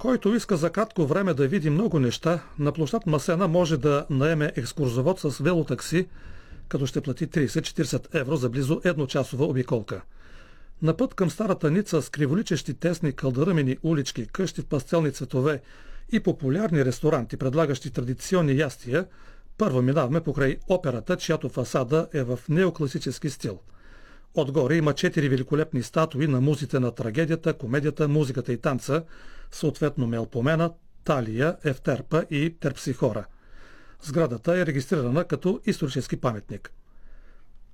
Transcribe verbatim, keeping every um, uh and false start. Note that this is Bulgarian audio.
Който иска за кратко време да види много неща, на площад Масена може да наеме екскурзовод с велотакси, като ще плати трийсет-четирийсет евро за близо едночасова обиколка. На път към старата Ница с криволичещи тесни кълдъръмени улички, къщи в пастелни цветове и популярни ресторанти, предлагащи традиционни ястия, първо минаваме покрай операта, чиято фасада е в неокласически стил. Отгоре има четири великолепни статуи на музите на трагедията, комедията, музиката и танца, съответно Мелпомена, Талия, Евтерпа и Терпсихора. Сградата е регистрирана като исторически паметник.